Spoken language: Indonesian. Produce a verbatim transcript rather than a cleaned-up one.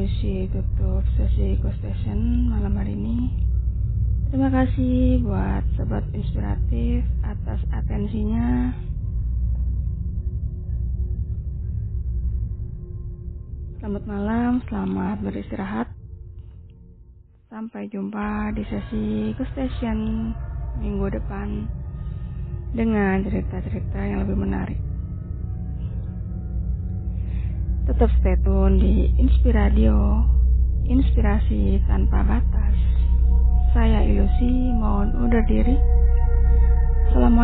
Ilusi tutup sesi Ghost Station malam hari ini. Terima kasih buat sobat inspiratif atas atensinya. Selamat malam, selamat beristirahat. Sampai jumpa di sesi Ghost Station minggu depan dengan cerita-cerita yang lebih menarik. Tetap stay tune di Inspiradio, inspirasi tanpa batas. Saya Ilusi, mohon undur diri. Assalamualaikum.